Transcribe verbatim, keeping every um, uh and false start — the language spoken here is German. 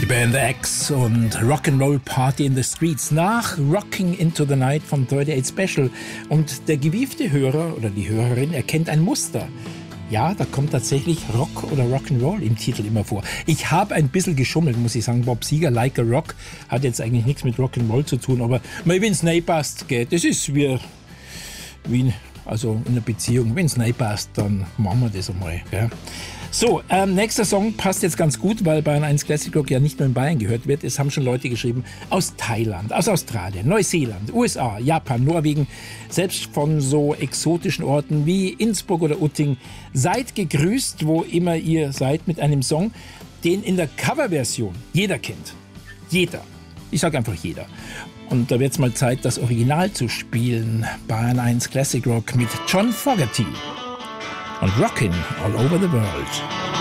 Band X und Rock'n'Roll Party in the Streets nach Rocking into the Night von achtundreißig Special. Und der gewiefte Hörer oder die Hörerin erkennt ein Muster. Ja, da kommt tatsächlich Rock oder Rock'n'Roll im Titel immer vor. Ich habe ein bisschen geschummelt, muss ich sagen. Bob Seger, Like a Rock, hat jetzt eigentlich nichts mit Rock'n'Roll zu tun, aber wenn es nicht passt, geht. Das ist wie, wie also in einer Beziehung. Wenn es nicht passt, dann machen wir das einmal. Gell? So, ähm, nächster Song passt jetzt ganz gut, weil Bayern eins Classic Rock ja nicht nur in Bayern gehört wird. Es haben schon Leute geschrieben aus Thailand, aus Australien, Neuseeland, U S A, Japan, Norwegen, selbst von so exotischen Orten wie Innsbruck oder Utting. Seid gegrüßt, wo immer ihr seid, mit einem Song, den in der Coverversion jeder kennt. Jeder. Ich sage einfach jeder. Und da wird es mal Zeit, das Original zu spielen. Bayern eins Classic Rock mit John Fogerty. Und Rockin' All Over the World.